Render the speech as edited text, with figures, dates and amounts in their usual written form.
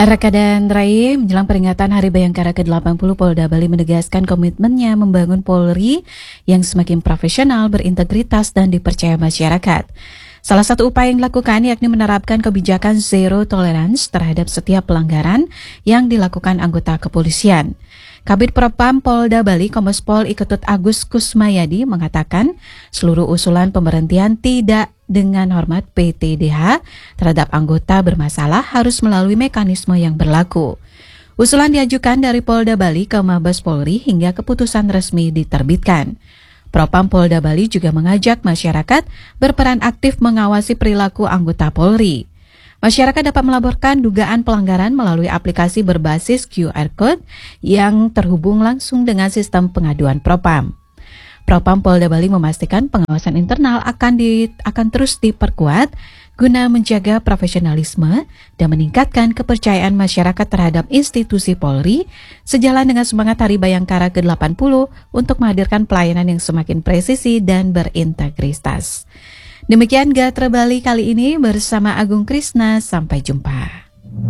Raka dan Rai, menjelang peringatan Hari Bayangkara ke-80, Polda Bali menegaskan komitmennya membangun Polri yang semakin profesional, berintegritas, dan dipercaya masyarakat. Salah satu upaya yang dilakukan yakni menerapkan kebijakan zero tolerance terhadap setiap pelanggaran yang dilakukan anggota kepolisian. Kabid Propam Polda Bali, Kombes Pol Iketut Agus Kusmayadi mengatakan seluruh usulan pemberhentian tidak dengan hormat PTDH terhadap anggota bermasalah harus melalui mekanisme yang berlaku. Usulan diajukan dari Polda Bali ke Mabes Polri hingga keputusan resmi diterbitkan. Propam Polda Bali juga mengajak masyarakat berperan aktif mengawasi perilaku anggota Polri. Masyarakat dapat melaporkan dugaan pelanggaran melalui aplikasi berbasis QR Code yang terhubung langsung dengan sistem pengaduan Propam. Propam Polda Bali memastikan pengawasan internal akan terus diperkuat guna menjaga profesionalisme dan meningkatkan kepercayaan masyarakat terhadap institusi Polri sejalan dengan semangat Hari Bayangkara ke-80 untuk menghadirkan pelayanan yang semakin presisi dan berintegritas. Demikian Gatra Bali kali ini bersama Agung Krisna. Sampai jumpa.